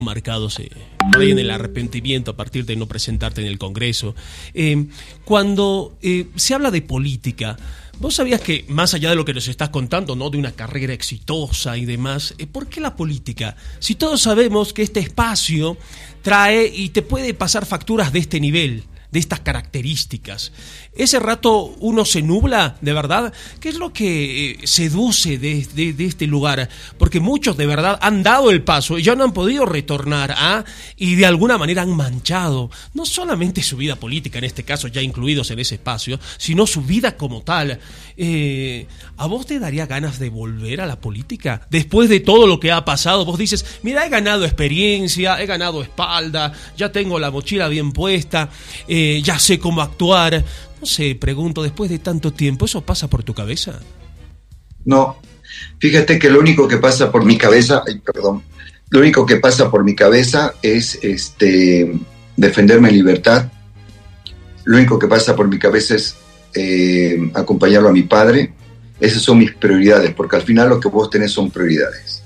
marcados por ahí en el arrepentimiento a partir de no presentarte en el Congreso. Cuando se habla de política, vos sabías que, más allá de lo que nos estás contando, ¿no?, de una carrera exitosa y demás, ¿por qué la política? Si todos sabemos que este espacio trae y te puede pasar facturas de este nivel, de estas características. Ese rato uno se nubla, de verdad. ¿Qué es lo que seduce de este lugar? Porque muchos de verdad han dado el paso y ya no han podido retornar, y de alguna manera han manchado no solamente su vida política, en este caso ya incluidos en ese espacio, sino su vida como tal. ¿A vos te daría ganas de volver a la política? Después de todo lo que ha pasado, vos dices, mira, he ganado experiencia, he ganado espalda, ya tengo la mochila bien puesta, ya sé cómo actuar. No sé, pregunto, después de tanto tiempo, ¿eso pasa por tu cabeza? No, fíjate que lo único que pasa por mi cabeza, lo único que pasa por mi cabeza es defenderme en libertad. Lo único que pasa por mi cabeza es acompañarlo a mi padre. Esas son mis prioridades, porque al final lo que vos tenés son prioridades.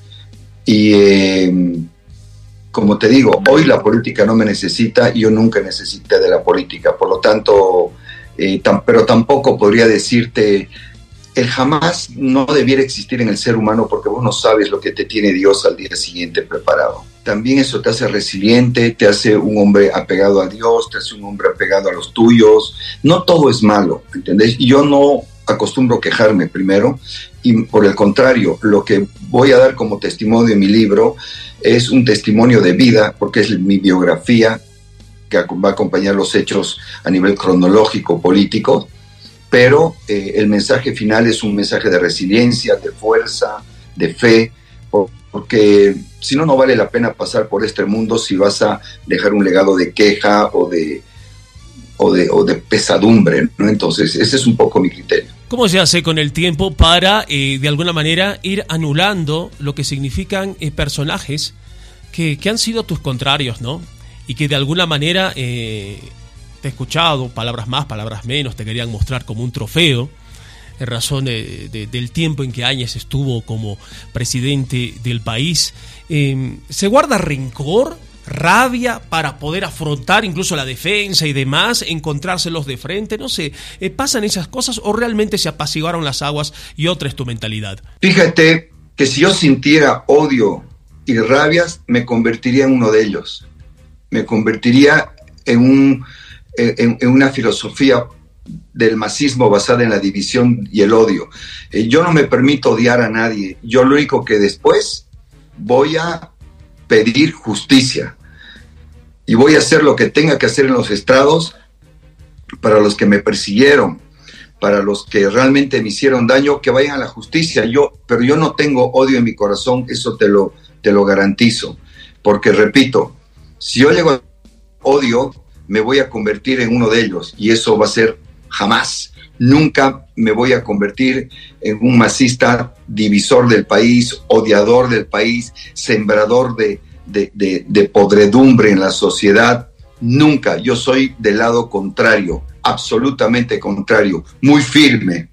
Y como te digo, hoy la política no me necesita y yo nunca necesité de la política. Por lo tanto, pero tampoco podría decirte, el jamás no debiera existir en el ser humano, porque vos no sabes lo que te tiene Dios al día siguiente preparado. También eso te hace resiliente, te hace un hombre apegado a Dios, te hace un hombre apegado a los tuyos. No todo es malo, ¿entendés? Y yo no acostumbro quejarme primero, y por el contrario, lo que voy a dar como testimonio en mi libro es un testimonio de vida, porque es mi biografía que va a acompañar los hechos a nivel cronológico, político, pero el mensaje final es un mensaje de resiliencia, de fuerza, de fe, porque si no, no vale la pena pasar por este mundo si vas a dejar un legado de queja o de pesadumbre, ¿no? Entonces, ese es un poco mi criterio. ¿Cómo se hace con el tiempo para, de alguna manera, ir anulando lo que significan personajes que han sido tus contrarios, ¿no? Y que de alguna manera te he escuchado, palabras más, palabras menos, te querían mostrar como un trofeo, en razón del tiempo en que Áñez estuvo como presidente del país. ¿Se guarda rencor, rabia para poder afrontar incluso la defensa y demás, encontrárselos de frente? No sé, ¿pasan esas cosas o realmente se apaciguaron las aguas y otra es tu mentalidad? Fíjate que si yo sintiera odio y rabias, me convertiría en uno de ellos. Me convertiría en una filosofía del masismo basada en la división y el odio. Yo no me permito odiar a nadie. Yo lo único que después voy a pedir justicia y voy a hacer lo que tenga que hacer en los estrados para los que me persiguieron, para los que realmente me hicieron daño, que vayan a la justicia. Pero yo no tengo odio en mi corazón, eso te lo garantizo, porque repito, si yo llego a odio, me voy a convertir en uno de ellos, y eso va a ser jamás. Nunca me voy a convertir en un masista divisor del país, odiador del país, sembrador de podredumbre en la sociedad. Nunca. Yo soy del lado contrario, absolutamente contrario, muy firme,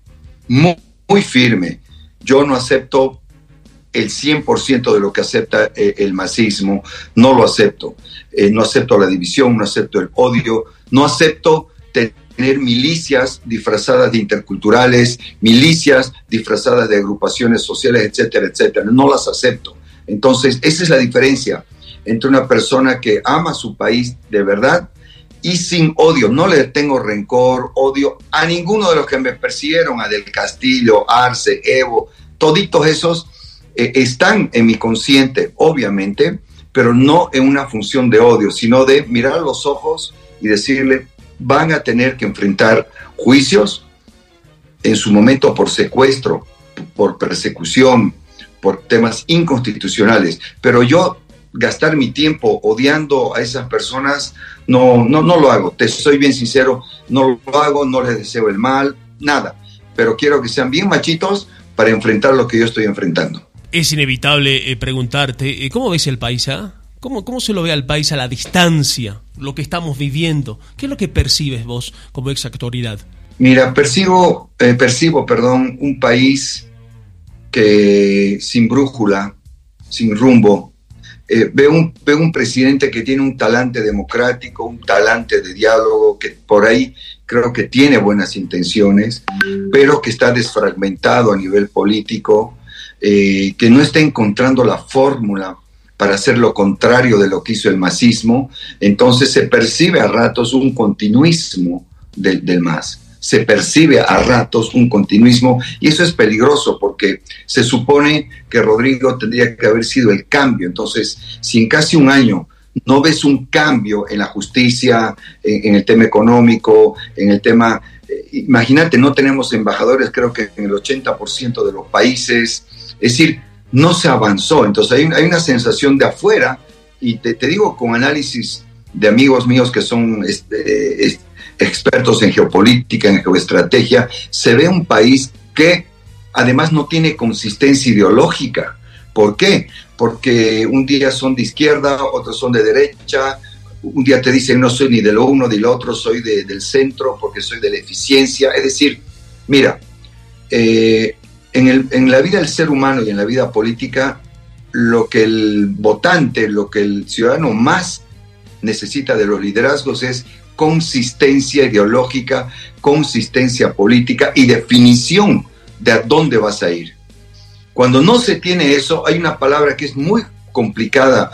muy firme. Yo no acepto el 100% de lo que acepta el masismo, no lo acepto. No acepto la división, no acepto el odio, no acepto tener milicias disfrazadas de interculturales, milicias disfrazadas de agrupaciones sociales, etcétera, etcétera. No las acepto. Entonces, esa es la diferencia entre una persona que ama su país de verdad y sin odio. No le tengo rencor, odio a ninguno de los que me persiguieron, a Del Castillo, Arce, Evo, toditos esos están en mi consciente, obviamente, pero no en una función de odio, sino de mirar a los ojos y decirle, van a tener que enfrentar juicios, en su momento por secuestro, por persecución, por temas inconstitucionales, pero yo gastar mi tiempo odiando a esas personas, no lo hago, te soy bien sincero, no lo hago, no les deseo el mal, nada, pero quiero que sean bien machitos para enfrentar lo que yo estoy enfrentando. Es inevitable preguntarte, ¿cómo ves el país? ¿Cómo se lo ve al país a la distancia, lo que estamos viviendo? ¿Qué es lo que percibes vos como exactoridad? Mira, percibo, un país que sin brújula, sin rumbo, veo un presidente que tiene un talante democrático, un talante de diálogo, que por ahí creo que tiene buenas intenciones, pero que está desfragmentado a nivel político, que no está encontrando la fórmula para hacer lo contrario de lo que hizo el masismo. Entonces se percibe a ratos un continuismo del MAS. Se percibe a ratos un continuismo, y eso es peligroso porque se supone que Rodrigo tendría que haber sido el cambio. Entonces, si en casi un año no ves un cambio en la justicia, en el tema económico, en el tema... imagínate, no tenemos embajadores, creo que en el 80% de los países. Es decir, no se avanzó. Entonces hay una sensación de afuera, y te digo con análisis de amigos míos que son expertos en geopolítica, en geoestrategia, se ve un país que además no tiene consistencia ideológica. ¿Por qué? Porque un día son de izquierda, otros son de derecha, un día te dicen no soy ni de lo uno ni lo otro, soy del centro porque soy de la eficiencia. Es decir, mira, en la vida del ser humano y en la vida política, lo que el votante, lo que el ciudadano más necesita de los liderazgos es consistencia ideológica, consistencia política y definición de a dónde vas a ir. Cuando no se tiene eso, hay una palabra que es muy complicada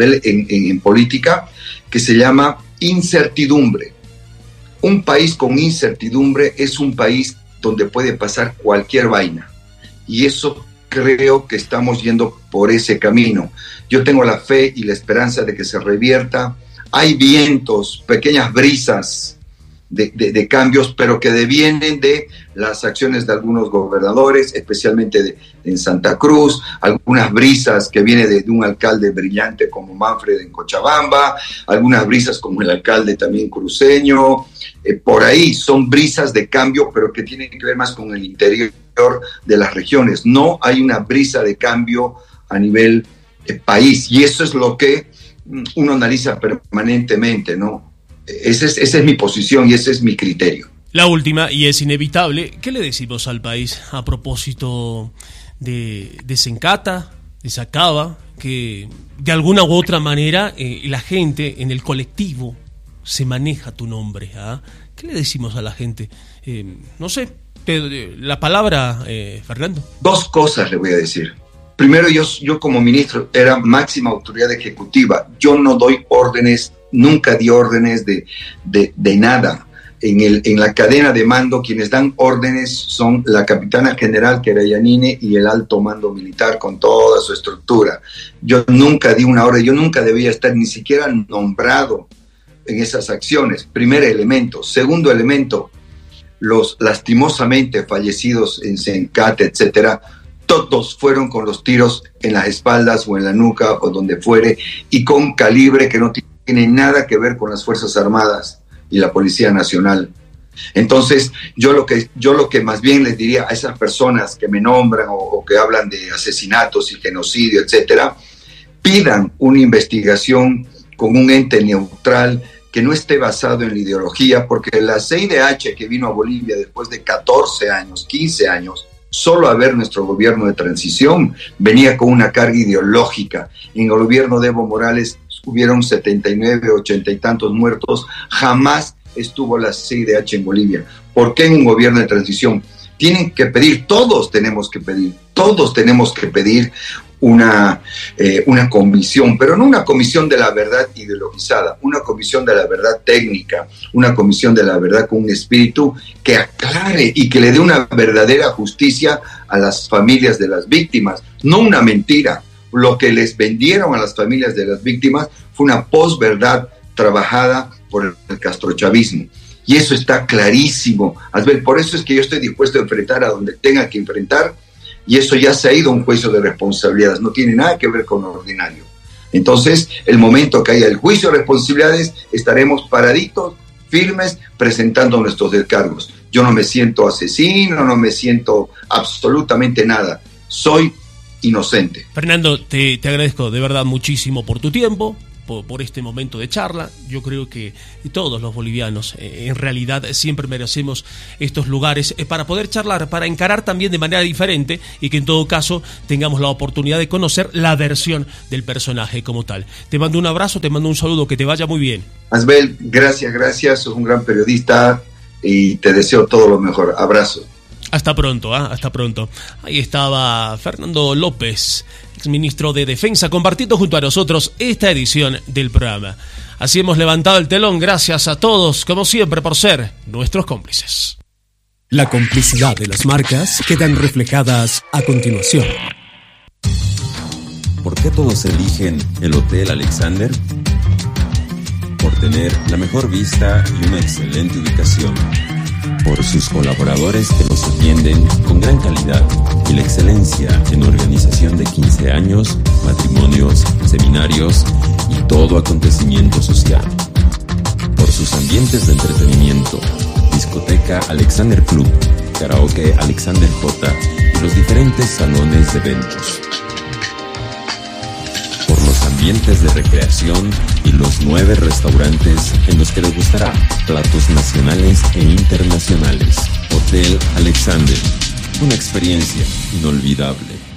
en política, que se llama incertidumbre. Un país con incertidumbre es un país donde puede pasar cualquier vaina. Y eso creo que estamos yendo por ese camino. Yo tengo la fe y la esperanza de que se revierta. Hay vientos, pequeñas brisas de cambios, pero que devienen de las acciones de algunos gobernadores, especialmente en Santa Cruz, algunas brisas que vienen de un alcalde brillante como Manfred en Cochabamba, algunas brisas como el alcalde también cruceño. Por ahí son brisas de cambio, pero que tienen que ver más con el interior de las regiones. No hay una brisa de cambio a nivel país, y eso es lo que uno analiza permanentemente, ¿no? Esa es mi posición y ese es mi criterio. La última, y es inevitable, ¿qué le decimos al país a propósito de Sencata, de Sacaba, que de alguna u otra manera la gente en el colectivo se maneja tu nombre? ¿Ah? ¿Qué le decimos a la gente? No sé, la palabra, Fernando. Dos cosas le voy a decir. Primero, yo como ministro era máxima autoridad ejecutiva. Yo no doy órdenes, nunca di órdenes de nada. En la cadena de mando, quienes dan órdenes son la capitana general, que era Yanine, y el alto mando militar con toda su estructura. Yo nunca di una orden, yo nunca debía estar ni siquiera nombrado en esas acciones. Primer elemento. Segundo elemento, los lastimosamente fallecidos en Sencata, etcétera, todos fueron con los tiros en las espaldas o en la nuca o donde fuere, y con calibre que no tiene nada que ver con las Fuerzas Armadas y la Policía Nacional. Entonces, yo lo que más bien les diría a esas personas que me nombran o que hablan de asesinatos y genocidio, etcétera, pidan una investigación con un ente neutral que no esté basado en la ideología, porque la CIDH que vino a Bolivia después de 14 años, 15 años, solo a ver nuestro gobierno de transición, venía con una carga ideológica. En el gobierno de Evo Morales hubieron 79, 80 y tantos muertos. Jamás estuvo la CIDH en Bolivia. ¿Por qué en un gobierno de transición? Tienen que pedir, todos tenemos que pedir una comisión, pero no una comisión de la verdad ideologizada, una comisión de la verdad técnica, una comisión de la verdad con un espíritu que aclare y que le dé una verdadera justicia a las familias de las víctimas, no una mentira. Lo que les vendieron a las familias de las víctimas fue una posverdad trabajada por el castrochavismo. Y eso está clarísimo. Por eso es que yo estoy dispuesto a enfrentar a donde tenga que enfrentar, y eso ya se ha ido a un juicio de responsabilidades, no tiene nada que ver con lo ordinario. Entonces, el momento que haya el juicio de responsabilidades, estaremos paraditos, firmes, presentando nuestros descargos. Yo no me siento asesino, no me siento absolutamente nada. Soy inocente. Fernando, te agradezco de verdad muchísimo por tu tiempo, por este momento de charla. Yo creo que todos los bolivianos en realidad siempre merecemos estos lugares para poder charlar, para encarar también de manera diferente y que en todo caso tengamos la oportunidad de conocer la versión del personaje como tal. Te mando un abrazo, te mando un saludo, que te vaya muy bien. Asbel, gracias, sos un gran periodista y te deseo todo lo mejor. Abrazo. Hasta pronto, hasta pronto. Ahí estaba Fernando López, exministro de Defensa, compartiendo junto a nosotros esta edición del programa. Así hemos levantado el telón. Gracias a todos, como siempre, por ser nuestros cómplices. La complicidad de las marcas quedan reflejadas a continuación. ¿Por qué todos eligen el Hotel Alexander? Por tener la mejor vista y una excelente ubicación. Por sus colaboradores que los atienden con gran calidad y la excelencia en organización de 15 años, matrimonios, seminarios y todo acontecimiento social. Por sus ambientes de entretenimiento, discoteca Alexander Club, karaoke Alexander J y los diferentes salones de eventos. Por los ambientes de recreación y los 9 restaurantes en los que les gustará platos nacionales e internacionales. Hotel Alexander, una experiencia inolvidable.